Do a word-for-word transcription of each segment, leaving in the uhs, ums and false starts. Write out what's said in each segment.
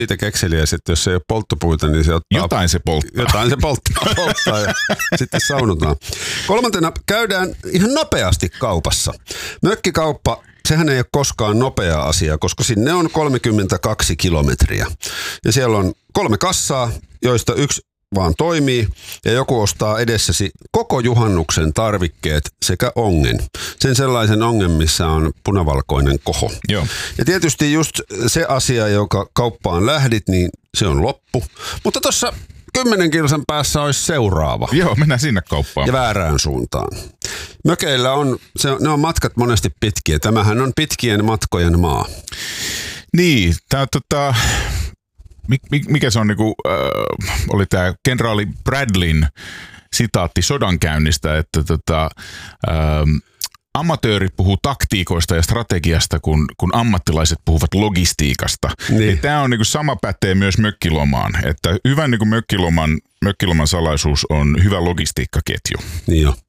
itse kekseliäs, että jos ei ole polttopuita, niin se ottaa... Jotain se polttaa. Jotain se polttaa, polttaa ja sitten saunotaan. Kolmantena käydään ihan nopeasti kaupassa. Mökkikauppa, sehän ei ole koskaan nopea asia, koska sinne on kolmekymmentäkaksi kilometriä. Ja siellä on kolme kassaa, joista yksi vaan toimii ja joku ostaa edessäsi koko juhannuksen tarvikkeet sekä ongen. Sen sellaisen ongen, missä on punavalkoinen koho. Joo. Ja tietysti just se asia, joka kauppaan lähdit, niin se on loppu. Mutta tuossa kymmenen kilsan päässä olisi seuraava. Joo, mennään sinne kauppaan. Ja väärään suuntaan. Mökeillä on, se, ne on matkat monesti pitkiä. Tämähän on pitkien matkojen maa. Niin, tää tota... Mikä se on, niinku, äh, oli tämä kenraali Bradleyn sitaatti sodankäynnistä, että tota, äh, amatöörit puhuu taktiikoista ja strategiasta, kun, kun ammattilaiset puhuvat logistiikasta. Niin. Tämä on niinku sama pätee myös mökkilomaan, että hyvän niinku mökkiloman, mökkiloman salaisuus on hyvä logistiikkaketju. Niin jo.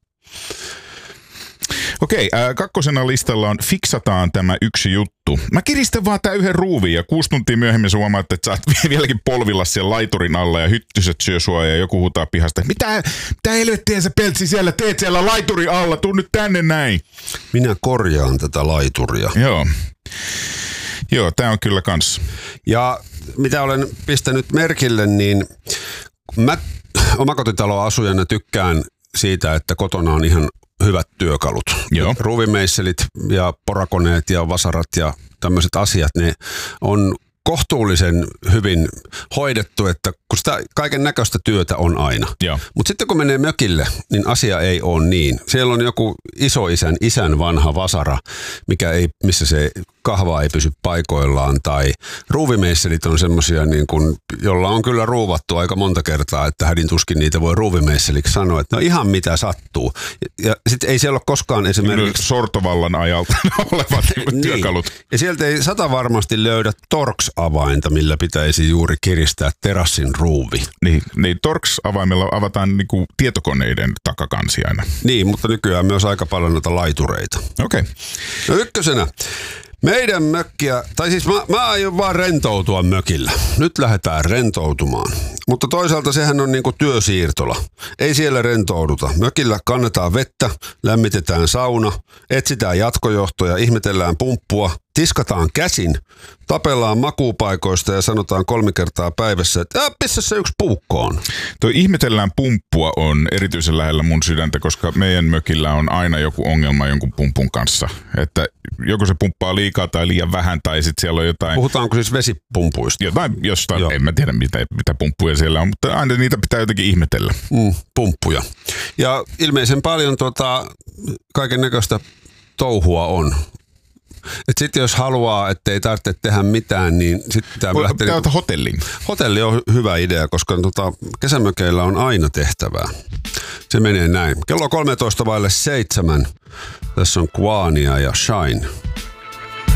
Okei, äh, kakkosena listalla on fiksataan tämä yksi juttu. Mä kiristän vaan tää yhden ruuvin ja kuusi tuntia myöhemmin sä huomaat, että sä oot vieläkin polvilla siellä laiturin alla ja hyttyset syö sua ja joku huutaa pihasta. Mitä, mitä helvettiä sä peltsi siellä teet siellä laiturin alla? Tuu nyt tänne näin. Minä korjaan tätä laituria. Joo. Joo, tää on kyllä kans. Ja mitä olen pistänyt merkille, niin mä omakotitaloasujana tykkään siitä, että kotona on ihan hyvät työkalut. Joo. Ruuvimeisselit ja porakoneet ja vasarat ja tämmöiset asiat, ne on kohtuullisen hyvin hoidettu, että kun sitä kaiken näköistä työtä on aina. Mutta sitten kun menee mökille, niin asia ei ole niin. Siellä on joku isoisän, isän vanha vasara, mikä ei, missä se kahva ei pysy paikoillaan, tai ruuvimeisselit on semmoisia, niin kun, jolla on kyllä ruuvattu aika monta kertaa, että hädin tuskin niitä voi ruuvimeisseliksi sanoa, että no ihan mitä sattuu. Ja, ja sitten ei siellä ole koskaan esimerkiksi... Sortovallan ajalta olevat niin. Työkalut. Ja sieltä ei sata varmasti löydä Torx-avainta, millä pitäisi juuri kiristää terassin ruuvi. Niin, niin Torx-avaimella avataan niinku tietokoneiden takakansi aina. Niin, mutta nykyään myös aika paljon noita laitureita. Okei. Okay. No ykkösenä. Meidän mökkiä, tai siis mä, mä aion vaan rentoutua mökillä. Nyt lähdetään rentoutumaan. Mutta toisaalta sehän on niinku työsiirtola. Ei siellä rentouduta. Mökillä kannetaan vettä, lämmitetään sauna, etsitään jatkojohtoja, ihmetellään pumppua, tiskataan käsin, tapellaan makuupaikoista ja sanotaan kolme kertaa päivässä, että missä se yksi puukko on. Tuo ihmetellään pumppua on erityisen lähellä mun sydäntä, koska meidän mökillä on aina joku ongelma jonkun pumpun kanssa. Että joko se pumppaa liikaa tai liian vähän tai sitten siellä on jotain... Puhutaanko siis vesipumpuista? Jotain jostain, Joo. En mä tiedä mitä, mitä pumppuja siellä on, mutta aina niitä pitää jotenkin ihmetellä. Mm, pumppuja. Ja ilmeisen paljon tota, kaiken näköistä touhua on. Että sitten jos haluaa, ettei tarvitse tehdä mitään, niin sitten pitää Voi, lähteä... Pitää hotellin. Hotelli on hyvä idea, koska tota, kesämökeillä on aina tehtävää. Se menee näin. Kello kolmetoista vaille seitsemän. Tässä on Quania ja Shine.